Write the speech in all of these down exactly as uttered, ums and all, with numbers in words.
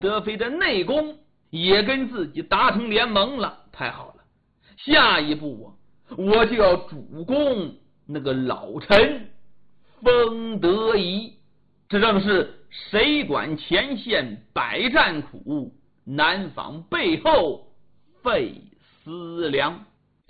德妃的内宫也跟自己达成联盟了，太好了！下一步啊，我就要主攻那个老臣封德仪，这正是谁管前线百战苦，难防背后费思量。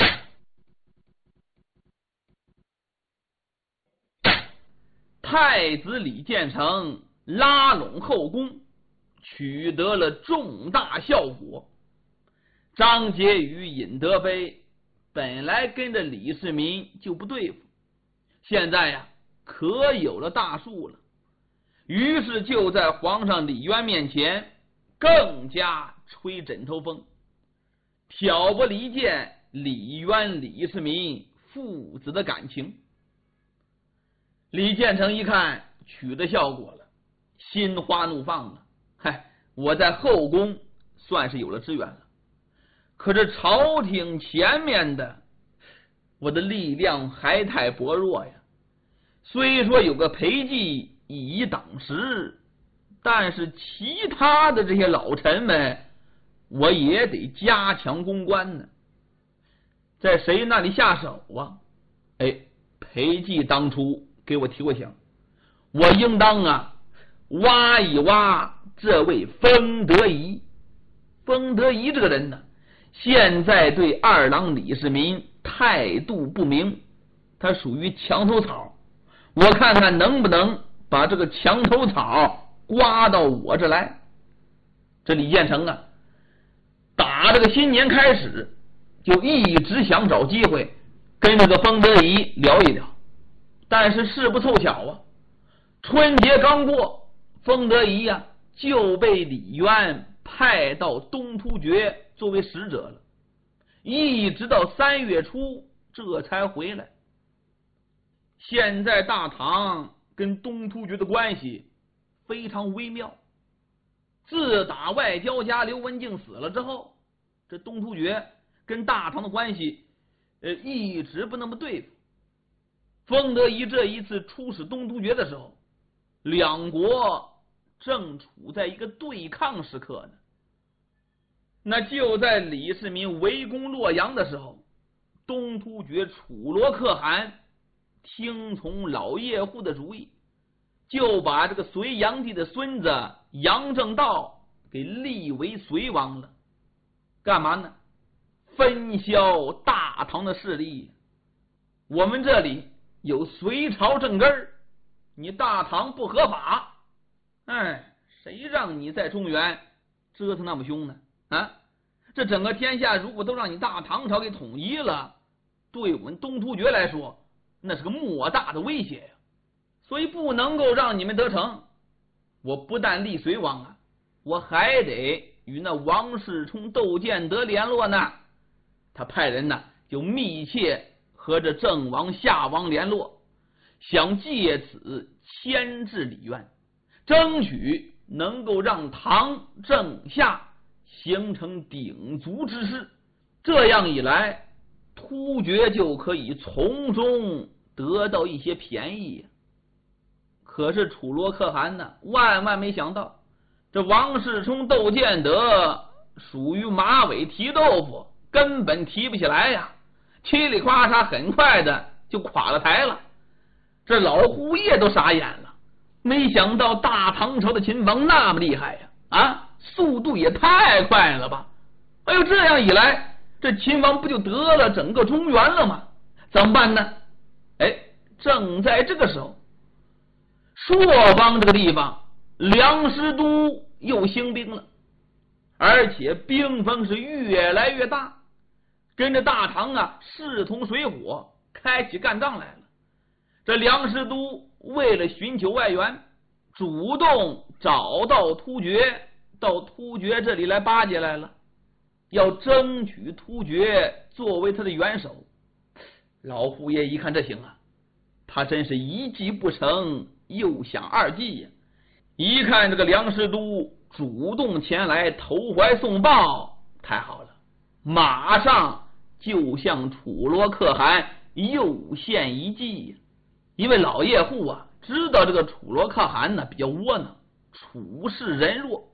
太子李建成拉拢后宫，取得了重大效果。张婕妤、尹德妃本来跟着李世民就不对付，现在呀可有了大树了，于是就在皇上李渊面前更加吹枕头风，挑拨离间李渊、李世民父子的感情。李建成一看取得效果了，心花怒放了，嗨，我在后宫算是有了支援了。可是朝廷前面的我的力量还太薄弱呀，虽说有个裴寂以挡时，但是其他的这些老臣们我也得加强攻关呢。在谁那里下手啊？哎，裴寂当初给我提过醒，我应当啊挖一挖这位封德仪。封德仪这个人呢，现在对二郎李世民态度不明，他属于墙头草，我看看能不能把这个墙头草刮到我这来。这李建成啊，打这个新年开始就一直想找机会跟这个封德仪聊一聊，但是事不凑巧啊，春节刚过，封德仪啊就被李渊派到东突厥作为使者了，一直到三月初这才回来。现在大唐跟东突厥的关系非常微妙，自打外交家刘文静死了之后，这东突厥跟大唐的关系呃一直不那么对付。封德仪这一次出使东突厥的时候，两国正处在一个对抗时刻呢。那就在李世民围攻洛阳的时候，东突厥楚罗可汗听从老叶护的主意，就把这个隋炀帝的孙子杨正道给立为隋王了。干嘛呢？分销大唐的势力。我们这里有隋朝正根，你大唐不合法，哎，谁让你在中原折腾那么凶呢？啊，这整个天下如果都让你大唐朝给统一了，对我们东突厥来说那是个莫大的威胁呀，所以不能够让你们得逞。我不但立隋王啊，我还得与那王世充、窦建德联络呢。他派人呢就密切和这郑王、夏王联络，想借此牵制李渊，争取能够让唐、郑、夏形成鼎足之势。这样一来，突厥就可以从中得到一些便宜。可是楚罗可汗呢，万万没想到，这王世充、窦建德属于马尾提豆腐，根本提不起来呀，嘁里夸嚓，很快的就垮了台了。这老胡爷都傻眼了，没想到大唐朝的秦王那么厉害呀，啊，速度也太快了吧！哎呦，这样一来，这秦王不就得了整个中原了吗？怎么办呢？哎，正在这个时候，朔方这个地方梁师都又兴兵了，而且兵锋是越来越大，跟着大唐啊势同水火，开起干仗来了。这梁师都为了寻求外援，主动找到突厥，到突厥这里来巴结来了，要争取突厥作为他的元首。老胡爷一看这行啊，他真是一计不成又想二计呀！一看这个梁师都主动前来投怀送抱，太好了，马上就向楚罗可汗诱献一计。因为老叶护啊知道这个楚罗可汗呢比较窝囊，处事人弱，